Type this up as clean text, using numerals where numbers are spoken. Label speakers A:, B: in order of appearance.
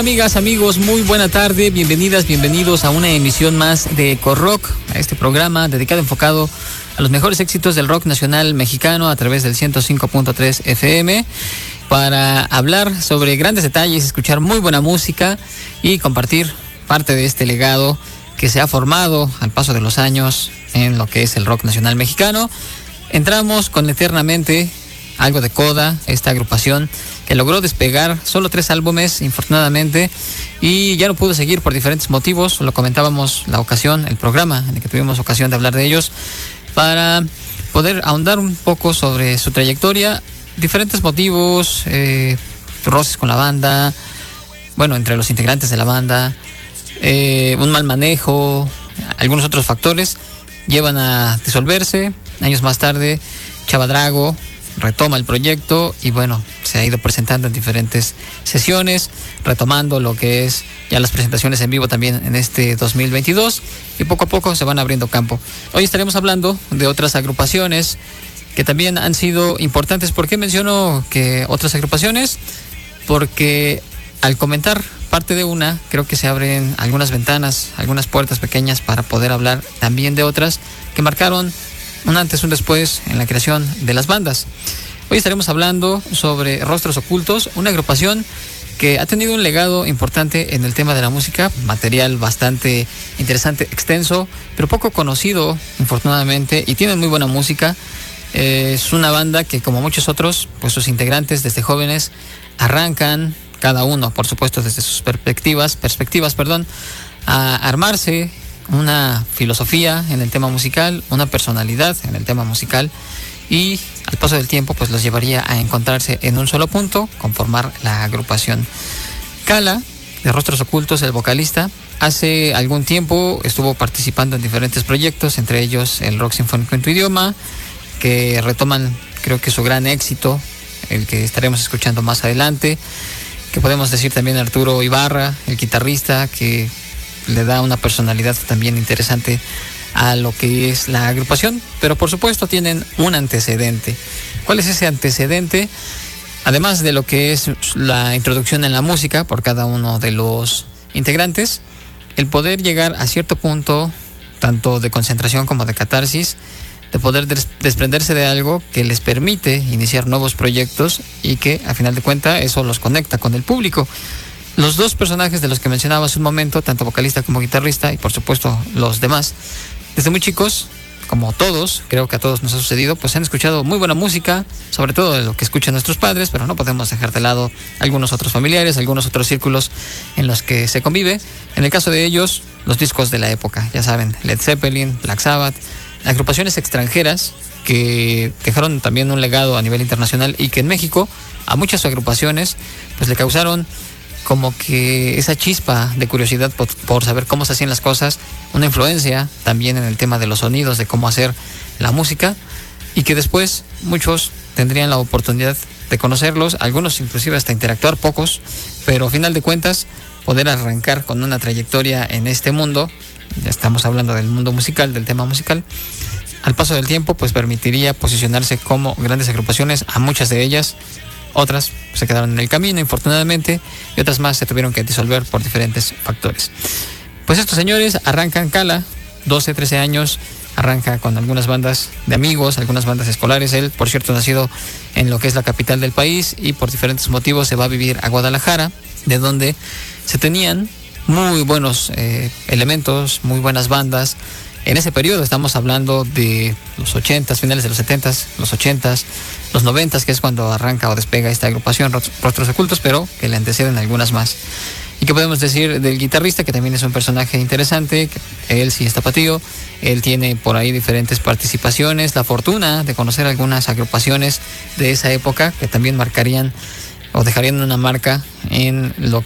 A: Amigas, amigos, muy buena tarde, bienvenidas, bienvenidos a una emisión más de Eco Rock, a este programa dedicado, enfocado a los mejores éxitos del rock nacional mexicano a través del 105.3 FM, para hablar sobre grandes detalles, escuchar muy buena música y compartir parte de este legado que se ha formado al paso de los años en lo que es el rock nacional mexicano. Entramos con Eternamente, algo de Coda, esta agrupación que logró despegar solo 3 álbumes, infortunadamente, y ya no pudo seguir por diferentes motivos. Lo comentábamos el programa en el que tuvimos ocasión de hablar de ellos, para poder ahondar un poco sobre su trayectoria, diferentes motivos, roces con la banda, bueno, entre los integrantes de la banda, un mal manejo, algunos otros factores llevan a disolverse. Años más tarde, Chava Drago retoma el proyecto y bueno, se ha ido presentando en diferentes sesiones, retomando lo que es ya las presentaciones en vivo también en este 2022, y poco a poco se van abriendo campo. Hoy estaremos hablando de otras agrupaciones que también han sido importantes. ¿Por qué menciono que otras agrupaciones? Porque al comentar parte de una, creo que se abren algunas ventanas, algunas puertas pequeñas para poder hablar también de otras que marcaron un antes, un después en la creación de las bandas. Hoy estaremos hablando sobre Rostros Ocultos, una agrupación que ha tenido un legado importante en el tema de la música, material bastante interesante, extenso, pero poco conocido, infortunadamente, y tienen muy buena música. Es una banda que, como muchos otros, pues sus integrantes desde jóvenes arrancan, cada uno, por supuesto, desde sus perspectivas, a armarse una filosofía en el tema musical, una personalidad en el tema musical, y al paso del tiempo pues los llevaría a encontrarse en un solo punto, conformar la agrupación. Kala, de Rostros Ocultos, el vocalista, hace algún tiempo estuvo participando en diferentes proyectos, entre ellos el Rock Sinfónico en tu idioma, que retoman, creo que su gran éxito, el que estaremos escuchando más adelante, que podemos decir también Arturo Ibarra, el guitarrista, que le da una personalidad también interesante a lo que es la agrupación. Pero por supuesto tienen un antecedente. ¿Cuál es ese antecedente? Además de lo que es la introducción en la música por cada uno de los integrantes, el poder llegar a cierto punto, tanto de concentración como de catarsis, de poder desprenderse de algo que les permite iniciar nuevos proyectos y que a final de cuentas eso los conecta con el público. Los dos personajes de los que mencionaba hace un momento, tanto vocalista como guitarrista, y por supuesto los demás, desde muy chicos, como todos, creo que a todos nos ha sucedido, pues han escuchado muy buena música, sobre todo de lo que escuchan nuestros padres, pero no podemos dejar de lado algunos otros familiares, algunos otros círculos en los que se convive. En el caso de ellos, los discos de la época, ya saben, Led Zeppelin, Black Sabbath, agrupaciones extranjeras que dejaron también un legado a nivel internacional, y que en México a muchas agrupaciones pues le causaron como que esa chispa de curiosidad por saber cómo se hacían las cosas, una influencia también en el tema de los sonidos, de cómo hacer la música, y que después muchos tendrían la oportunidad de conocerlos, algunos inclusive hasta interactuar, pocos, pero a final de cuentas poder arrancar con una trayectoria en este mundo. Ya estamos hablando del mundo musical, del tema musical. Al paso del tiempo pues permitiría posicionarse como grandes agrupaciones. A muchas de ellas, otras se quedaron en el camino, infortunadamente, y otras más se tuvieron que disolver por diferentes factores. Pues estos señores arrancan Kala, 12, 13 años, arranca con algunas bandas de amigos, algunas bandas escolares. Él, por cierto, nacido en lo que es la capital del país, y por diferentes motivos se va a vivir a Guadalajara, de donde se tenían muy buenos elementos, muy buenas bandas. En ese periodo estamos hablando de los 80s, finales de los 70s, los 80s, los 90s, que es cuando arranca o despega esta agrupación, Rostros Ocultos, pero que le anteceden algunas más. ¿Y qué podemos decir del guitarrista, que también es un personaje interesante? Que él sí es tapatío, él tiene por ahí diferentes participaciones, la fortuna de conocer algunas agrupaciones de esa época que también marcarían o dejarían una marca en lo